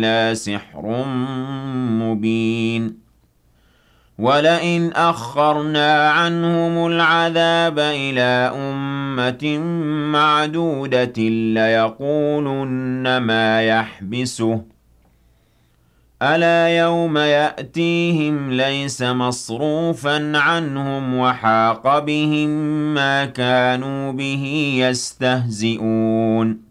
إِلَّا سِحْرٌ مُّبِينٌ وَلَئِنْ أَخَّرْنَا عَنْهُمُ الْعَذَابَ إِلَىٰ أُمَّةٍ مَّعْدُودَةٍ لَّيَقُولُنَّ مَا يَحْبِسُهُ ۗ أَلَا يَوْمَ يَأْتِيهِمْ لَيْسَ مَصْرُوفًا عَنْهُمْ وَحَاقَ بِهِم مَّا كَانُوا بِهِ يَسْتَهْزِئُونَ